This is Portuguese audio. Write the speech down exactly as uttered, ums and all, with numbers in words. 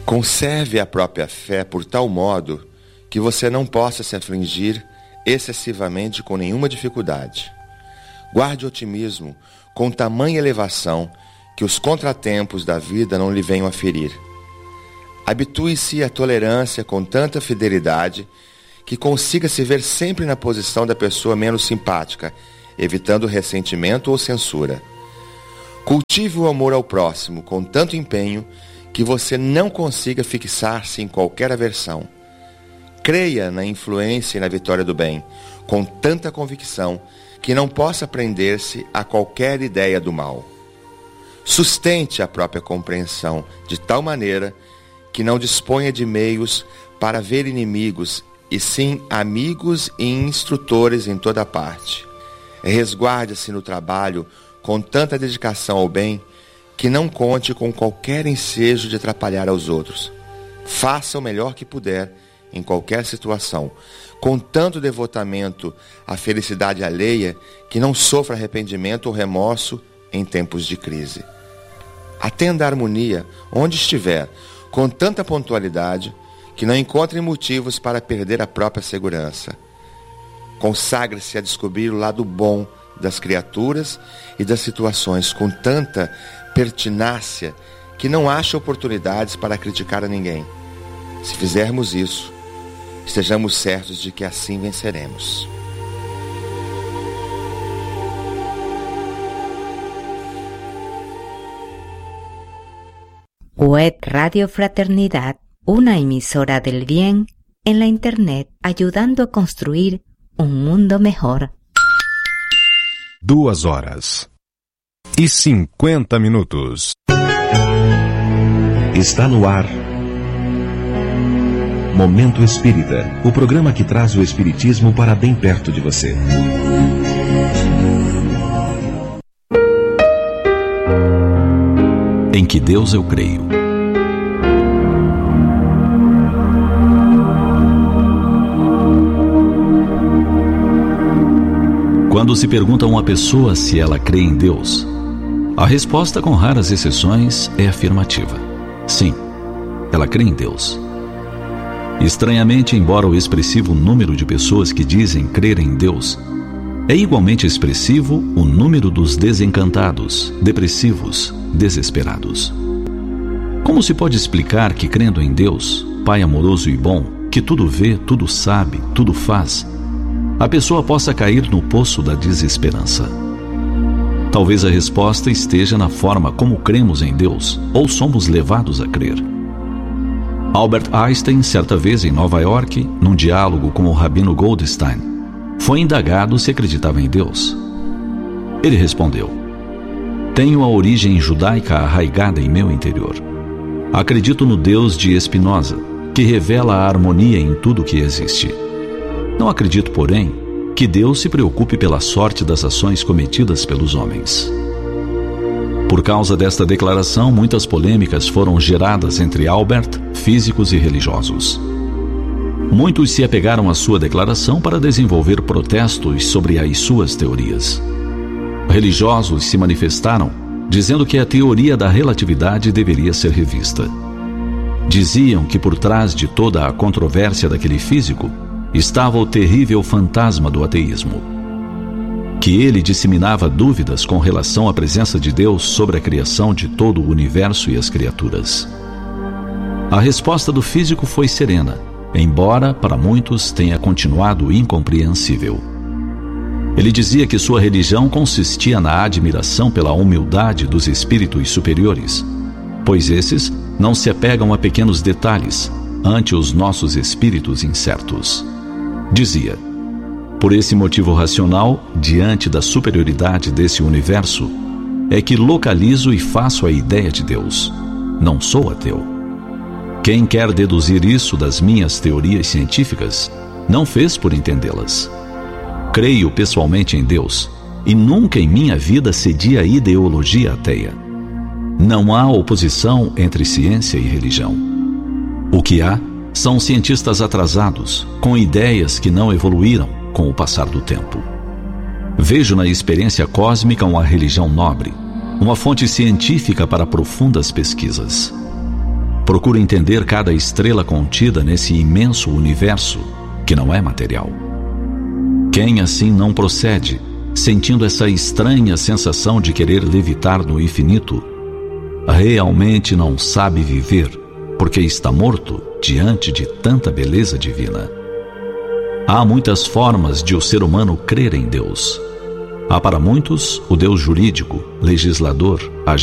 Conserve a própria fé por tal modo que você não possa se afligir excessivamente com nenhuma dificuldade. Guarde o otimismo com tamanha elevação que os contratempos da vida não lhe venham a ferir. Habitue-se à tolerância com tanta fidelidade que consiga se ver sempre na posição da pessoa menos simpática, evitando ressentimento ou censura. Cultive o amor ao próximo com tanto empenho que você não consiga fixar-se em qualquer aversão. Creia na influência e na vitória do bem, com tanta convicção que não possa prender-se a qualquer ideia do mal. Sustente a própria compreensão de tal maneira que não disponha de meios para ver inimigos, e sim amigos e instrutores em toda parte. Resguarde-se no trabalho com tanta dedicação ao bem que não conte com qualquer ensejo de atrapalhar aos outros. Faça o melhor que puder em qualquer situação, com tanto devotamento à felicidade alheia que não sofra arrependimento ou remorso em tempos de crise. Atenda a harmonia onde estiver, com tanta pontualidade que não encontre motivos para perder a própria segurança. Consagre-se a descobrir o lado bom das criaturas e das situações com tanta pertinácia que não acha oportunidades para criticar a ninguém. Se fizermos isso, estejamos certos de que assim venceremos. Web Radio Fraternidad, una emisora del bien en la Internet, ayudando a construir un mundo mejor. Duas horas e cinquenta minutos. Está no ar Momento Espírita, o programa que traz o Espiritismo para bem perto de você. Em que Deus eu creio. Quando se pergunta a uma pessoa se ela crê em Deus, a resposta, com raras exceções, é afirmativa. Sim, ela crê em Deus. Estranhamente, embora o expressivo número de pessoas que dizem crer em Deus, é igualmente expressivo o número dos desencantados, depressivos, desesperados. Como se pode explicar que, crendo em Deus, Pai amoroso e bom, que tudo vê, tudo sabe, tudo faz, a pessoa possa cair no poço da desesperança? Talvez a resposta esteja na forma como cremos em Deus, ou somos levados a crer. Albert Einstein, certa vez em Nova York, num diálogo com o rabino Goldstein, foi indagado se acreditava em Deus. Ele respondeu: tenho a origem judaica arraigada em meu interior. Acredito no Deus de Spinoza, que revela a harmonia em tudo o que existe. Não acredito, porém, que Deus se preocupe pela sorte das ações cometidas pelos homens. Por causa desta declaração, muitas polêmicas foram geradas entre Albert, físicos e religiosos. Muitos se apegaram à sua declaração para desenvolver protestos sobre as suas teorias. Religiosos se manifestaram, dizendo que a teoria da relatividade deveria ser revista. Diziam que por trás de toda a controvérsia daquele físico estava o terrível fantasma do ateísmo, que ele disseminava dúvidas com relação à presença de Deus sobre a criação de todo o universo e as criaturas. A resposta do físico foi serena, embora para muitos tenha continuado incompreensível. Ele dizia que sua religião consistia na admiração pela humildade dos espíritos superiores, pois esses não se apegam a pequenos detalhes ante os nossos espíritos incertos. Dizia: por esse motivo racional, diante da superioridade desse universo, é que localizo e faço a ideia de Deus. Não sou ateu. Quem quer deduzir isso das minhas teorias científicas, não fez por entendê-las. Creio pessoalmente em Deus, e nunca em minha vida cedi à ideologia ateia. Não há oposição entre ciência e religião. O que há são cientistas atrasados, com ideias que não evoluíram com o passar do tempo. Vejo na experiência cósmica uma religião nobre, uma fonte científica para profundas pesquisas. Procuro entender cada estrela contida nesse imenso universo que não é material. Quem assim não procede, sentindo essa estranha sensação de querer levitar no infinito, realmente não sabe viver, porque está morto diante de tanta beleza divina. Há muitas formas de o ser humano crer em Deus. Há para muitos o Deus jurídico, legislador, agente